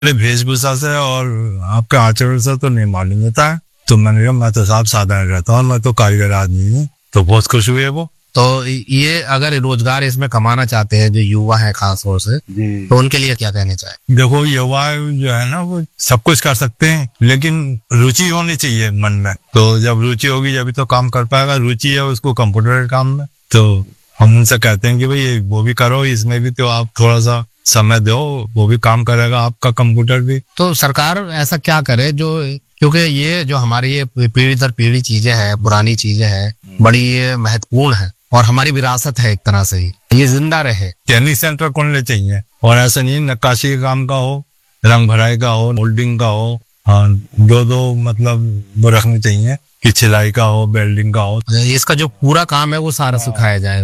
वेशभूषा से और आपके आचरण से तो नहीं मालूम होता है। तो मैंने कहा मैं तो साहब साधारण रहता हूँ, मैं तो कारीगर आदमी हूँ। तो बहुत खुश हुए वो। तो ये अगर रोजगार इसमें कमाना चाहते हैं जो युवा है खास तौर से, तो उनके लिए क्या कहना चाहिए? देखो युवा जो है ना वो सब कुछ कर सकते हैं, लेकिन रुचि होनी चाहिए मन में। तो जब रुचि होगी जब तो काम कर पाएगा। रुचि है उसको कंप्यूटर के काम में, तो हम उनसे कहते हैं कि भाई वो भी करो, इसमें भी तो आप थोड़ा सा समय दो, वो भी काम करेगा आपका कंप्यूटर भी। तो सरकार ऐसा क्या करे जो, क्योंकि ये जो हमारी ये पीढ़ी दर पीढ़ी चीजें हैं, पुरानी चीजें हैं, बड़ी ये महत्वपूर्ण है और हमारी विरासत है, एक तरह से ही ये जिंदा रहे। ट्रेनिंग सेंटर खोलने चाहिए, और ऐसा नहीं नक्काशी के काम का हो, रंग भराई का हो, मोल्डिंग का हो, हाँ दो मतलब वो रखने चाहिए कि सिलाई का हो, वेल्डिंग का हो। इसका जो पूरा काम है वो सारा सिखाया जाए।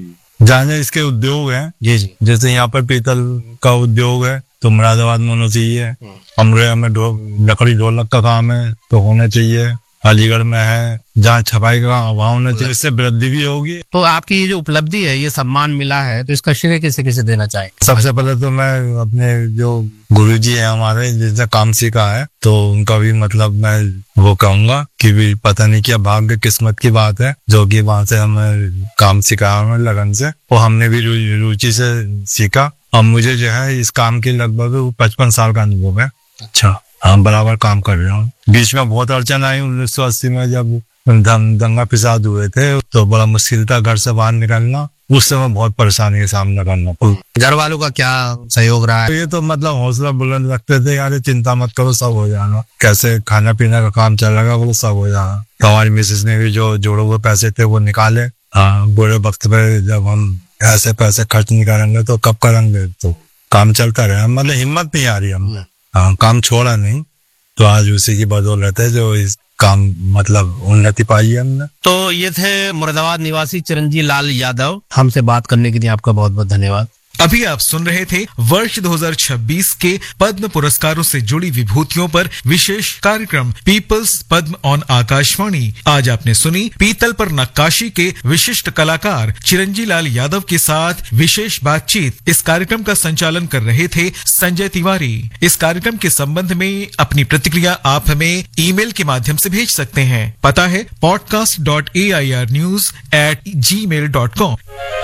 जाने इसके उद्योग हैं जी जी, जैसे यहाँ पर पीतल का उद्योग है तो मुरादाबाद में होना चाहिए। अमरोहा में लकड़ी ढोलक का काम है तो होना चाहिए। अलीगढ़ में है जहाँ छपाई का वहाँ होना चाहिए, इससे वृद्धि भी होगी। तो आपकी ये जो उपलब्धि है, ये सम्मान मिला है, तो इसका श्रेय किसे किसे देना चाहिए? सबसे पहले तो मैं अपने जो गुरुजी हैं हमारे जिनसे काम सीखा है, तो उनका भी मतलब मैं वो कहूंगा कि भी पता नहीं क्या भाग्य किस्मत की बात है जो कि वहां से हमें काम सिखाया हमें लगन से, वो हमने भी रुचि से सीखा। और मुझे जो है इस काम की लगभग 55 साल का अनुभव है। अच्छा, हाँ बराबर काम कर रहा हूँ। बीच में बहुत अड़चन आई 1980 में जब दंगा फिसाद हुए थे, तो बड़ा मुश्किल था घर से बाहर निकलना। उस समय बहुत परेशानी का सामना करना पड़ा। घर वालों का क्या सहयोग रहा है? तो ये तो मतलब हौसला बुलंद रखते थे, यार चिंता मत करो सब हो जाना, कैसे खाना पीना का काम चलेगा वो सब हो जाना। तो हमारी मिसेज ने भी जो जोड़े हुए पैसे थे वो निकाले। हाँ बुरे वक्त पे जब हम ऐसे पैसे खर्च नहीं करेंगे तो कब करेंगे, तो काम चलता रहे। मतलब हिम्मत नहीं आ रही हम, हाँ काम छोड़ा नहीं। तो आज उसी की बदौलत है जो इस काम मतलब उन्नति पाई है हमने। तो ये थे मुरादाबाद निवासी चिरंजी लाल यादव। हमसे बात करने के लिए आपका बहुत बहुत धन्यवाद। अभी आप सुन रहे थे वर्ष 2026 के पद्म पुरस्कारों से जुड़ी विभूतियों पर विशेष कार्यक्रम पीपल्स पद्म ऑन आकाशवाणी। आज आपने सुनी पीतल पर नक्काशी के विशिष्ट कलाकार चिरंजी लाल यादव के साथ विशेष बातचीत। इस कार्यक्रम का संचालन कर रहे थे संजय तिवारी। इस कार्यक्रम के संबंध में अपनी प्रतिक्रिया आप हमें ईमेल के माध्यम से भेज सकते हैं। पता है podcast.airnews@gmail.com।